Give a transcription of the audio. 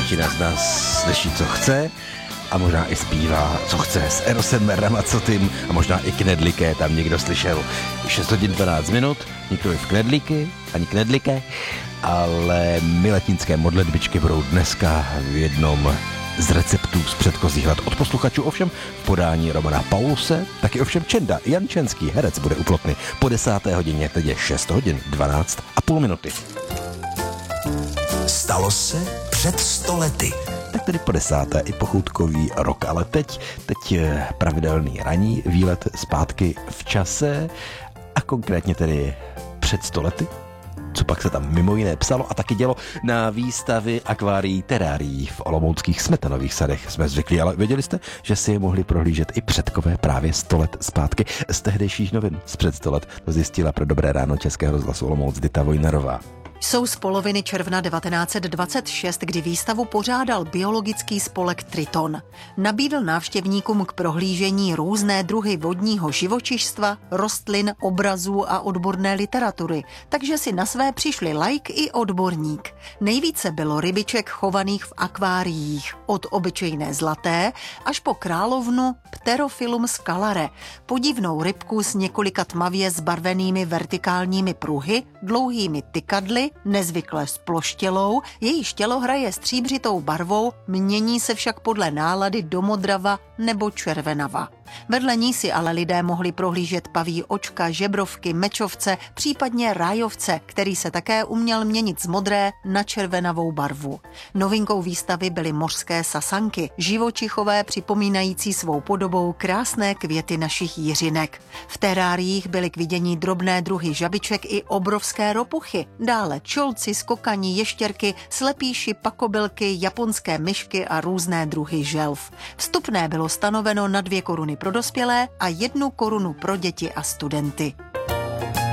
většina z nás slyší, co chce a možná i zpívá, co chce s Erosem Ramazzottim a možná i Knedliké tam někdo slyšel. 6 hodin 12 minut, nikoli v Knedliky, ani Knedliké, ale miletinské modlitbičky budou dneska v jednom z receptů z předchozích let od posluchačů, ovšem v podání Romana Pauluse, taky ovšem Čenda Jančenský, herec, bude u Plotny po 10. hodině, teď je 6 hodin 12 a půl minuty. Stalo se před 100 lety. Tak tedy po 10. i pochoutkový rok, ale teď je pravidelný ranní výlet zpátky v čase a konkrétně tedy před 100 lety. Co pak se tam mimo jiné psalo a taky dělo na výstavy akvárií terárií v olomouckých Smetanových sadech. Jsme zvyklí, ale věděli jste, že si je mohli prohlížet i předkové právě 100 let zpátky z tehdejších novin. Z před 100 let to zjistila pro Dobré ráno Českého rozhlasu Olomouc Dita Vojnarová. Jsou z poloviny června 1926, kdy výstavu pořádal biologický spolek Triton. Nabídl návštěvníkům k prohlížení různé druhy vodního živočišstva, rostlin, obrazů a odborné literatury, takže si na své přišli laik i odborník. Nejvíce bylo rybiček chovaných v akváriích, od obyčejné zlaté až po královnu Pterophyllum scalare, podivnou rybku s několika tmavě zbarvenými vertikálními pruhy, dlouhými tykadly, nezvykle sploštělou, jejíž tělo hraje stříbřitou barvou, mění se však podle nálady do modrava nebo červenava. Vedle ní si ale lidé mohli prohlížet paví očka, žebrovky, mečovce, případně rájovce, který se také uměl měnit z modré na červenavou barvu. Novinkou výstavy byly mořské sasanky, živočichové připomínající svou podobou krásné květy našich jiřinek. V teráriích byly k vidění drobné druhy žabiček i obrovské ropuchy, dále čolci, skokani, ještěrky, slepíši, pakobylky, japonské myšky a různé druhy želv. Vstupné bylo stanoveno na 2 koruny pro dospělé a 1 korunu pro děti a studenty.